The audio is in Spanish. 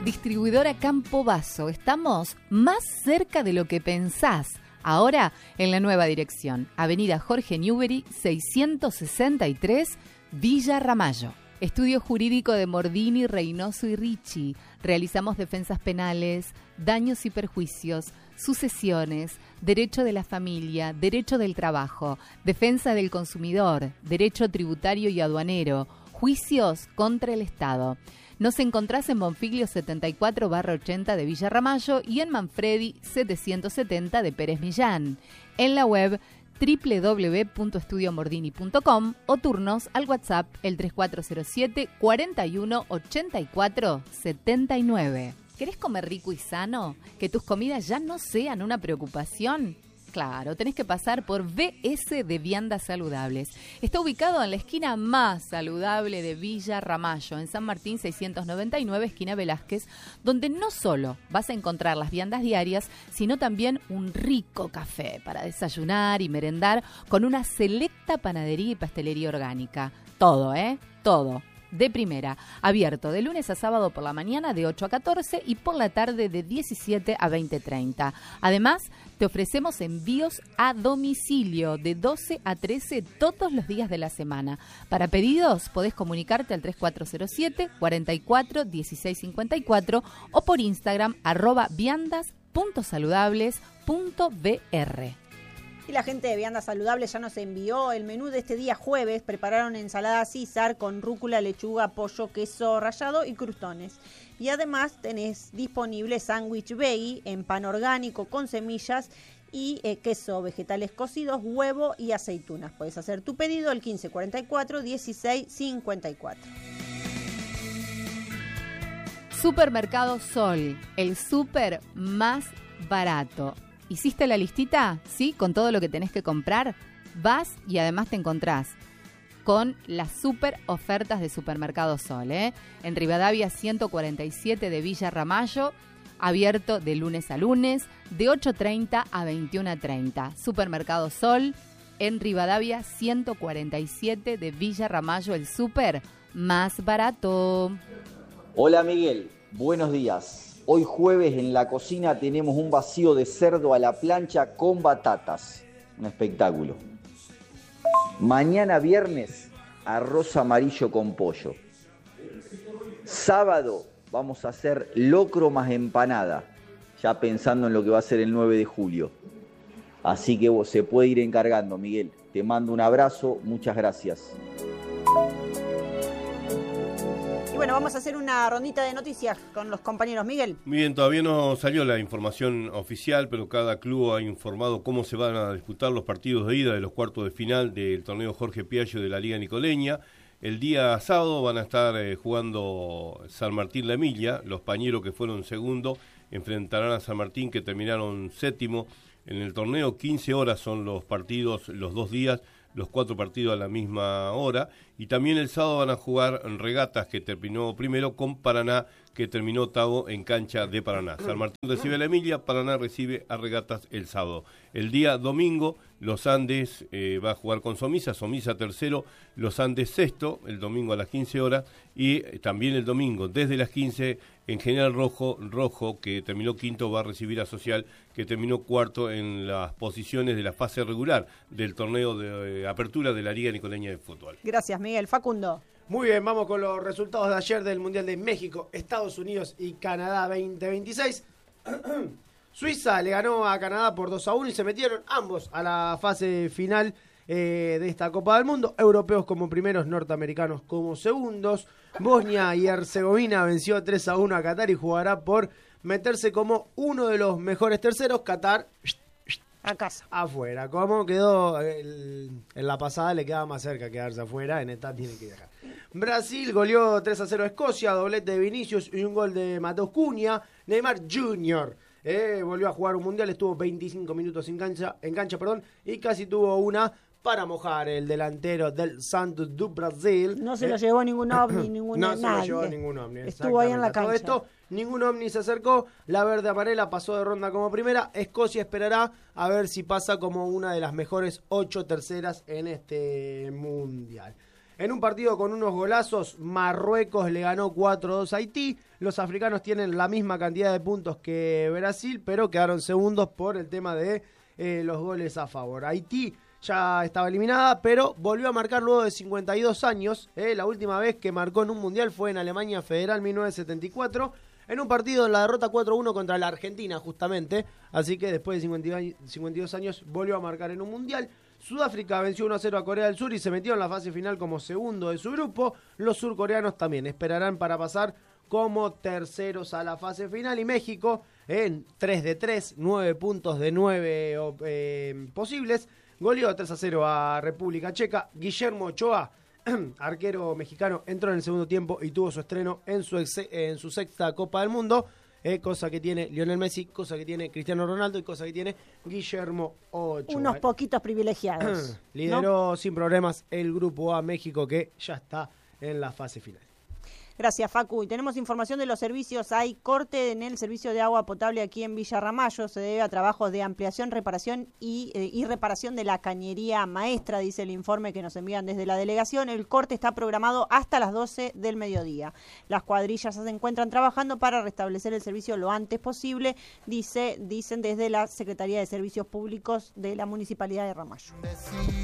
Distribuidora Campo Basso. Estamos más cerca de lo que pensás. Ahora en la nueva dirección. Avenida Jorge Newbery, 663, Villa Ramallo. Estudio jurídico de Mordini, Reynoso y Ricci. Realizamos defensas penales, daños y perjuicios, sucesiones, derecho de la familia, derecho del trabajo, defensa del consumidor, derecho tributario y aduanero, juicios contra el Estado. Nos encontrás en Bonfiglio 74/80 de Villa Ramallo y en Manfredi 770 de Pérez Millán. En la web www.estudiomordini.com o turnos al WhatsApp el 3407 41 84 79. ¿Querés comer rico y sano? ¿Que tus comidas ya no sean una preocupación? Claro, tenés que pasar por VS de Viandas Saludables. Está ubicado en la esquina más saludable de Villa Ramallo, en San Martín 699, esquina Velázquez, donde no solo vas a encontrar las viandas diarias, sino también un rico café para desayunar y merendar con una selecta panadería y pastelería orgánica. Todo, Todo. De primera, abierto de lunes a sábado por la mañana de 8 a 14 y por la tarde de 17 a 20:30. Además, te ofrecemos envíos a domicilio de 12 a 13 todos los días de la semana. Para pedidos, podés comunicarte al 3407 44 16 54 o por Instagram @viandas.saludables.br. Y la gente de Viandas Saludables ya nos envió el menú de este día jueves. Prepararon ensalada César con rúcula, lechuga, pollo, queso rallado y crustones. Y además tenés disponible sándwich veggie en pan orgánico con semillas y queso, vegetales cocidos, huevo y aceitunas. Puedes hacer tu pedido al 1544 16 54. Supermercado Sol, el súper más barato. ¿Hiciste la listita? ¿Sí? Con todo lo que tenés que comprar. Vas y además te encontrás con las super ofertas de Supermercado Sol, En Rivadavia 147 de Villa Ramallo, abierto de lunes a lunes, de 8:30 a 21:30. Supermercado Sol, en Rivadavia 147 de Villa Ramallo, el súper más barato. Hola Miguel, buenos días. Hoy jueves en la cocina tenemos un vacío de cerdo a la plancha con batatas. Un espectáculo. Mañana viernes, arroz amarillo con pollo. Sábado vamos a hacer locro más empanada, ya pensando en lo que va a ser el 9 de julio. Así que se puede ir encargando, Miguel. Te mando un abrazo, muchas gracias. Y bueno, vamos a hacer una rondita de noticias con los compañeros. Miguel. Bien, todavía no salió la información oficial, pero cada club ha informado cómo se van a disputar los partidos de ida de los cuartos de final del torneo Jorge Piaggio de la Liga Nicoleña. El día sábado van a estar jugando San Martín La Emilia. Los pañeros que fueron segundo enfrentarán a San Martín, que terminaron séptimo en el torneo. 15 horas son los partidos los 2 días, los 4 partidos a la misma hora. Y también el sábado van a jugar Regatas, que terminó primero, con Paraná, que terminó octavo en cancha de Paraná. San Martín recibe a La Emilia, Paraná recibe a Regatas el sábado. El día domingo, Los Andes va a jugar con Somisa tercero, Los Andes sexto, el domingo a las 15 horas, y también el domingo, desde las 15, en General Rojo, que terminó quinto, va a recibir a Social, que terminó cuarto en las posiciones de la fase regular del torneo de apertura de la Liga Nicoleña de Fútbol. Gracias, Miguel. Facundo. Muy bien, vamos con los resultados de ayer del Mundial de México, Estados Unidos y Canadá 2026. Suiza le ganó a Canadá por 2-1 y se metieron ambos a la fase final de esta Copa del Mundo. Europeos como primeros, norteamericanos como segundos. Bosnia y Herzegovina venció 3-1 a Qatar y jugará por meterse como uno de los mejores terceros. Qatar a casa. Afuera. Como quedó en la pasada, le quedaba más cerca quedarse afuera. En esta tiene que dejar. Brasil goleó 3-0 a Escocia, doblete de Vinicius y un gol de Mateus Cunha. Neymar Jr. Volvió a jugar un mundial, estuvo 25 minutos en cancha, y casi tuvo una para mojar el delantero del Santos do Brasil. No se lo llevó ningún ovni, no se lo llevó ningún ovni. Estuvo ahí en la cancha. Todo esto, ningún ovni se acercó. La verde amarela pasó de ronda como primera. Escocia esperará a ver si pasa como una de las mejores 8 terceras en este mundial. En un partido con unos golazos, Marruecos le ganó 4-2 a Haití. Los africanos tienen la misma cantidad de puntos que Brasil, pero quedaron segundos por el tema de los goles a favor. Haití ya estaba eliminada, pero volvió a marcar luego de 52 años. La última vez que marcó en un mundial fue en Alemania Federal 1974, en un partido en la derrota 4-1 contra la Argentina, justamente. Así que después de 52 años volvió a marcar en un mundial. Sudáfrica venció 1-0 a Corea del Sur y se metió en la fase final como segundo de su grupo. Los surcoreanos también esperarán para pasar como terceros a la fase final. Y México, en 3 de 3, 9 puntos de 9 posibles, goleó 3-0 a República Checa. Guillermo Ochoa, arquero mexicano, entró en el segundo tiempo y tuvo su estreno en su sexta Copa del Mundo. Cosa que tiene Lionel Messi, cosa que tiene Cristiano Ronaldo y cosa que tiene Guillermo Ochoa. Unos poquitos privilegiados. Lideró sin problemas el grupo A, México, que ya está en la fase final. Gracias, Facu. Y tenemos información de los servicios. Hay corte en el servicio de agua potable aquí en Villa Ramallo. Se debe a trabajos de ampliación, reparación y reparación de la cañería maestra, dice el informe que nos envían desde la delegación. El corte está programado hasta las 12 del mediodía. Las cuadrillas se encuentran trabajando para restablecer el servicio lo antes posible, dicen desde la Secretaría de Servicios Públicos de la Municipalidad de Ramallo.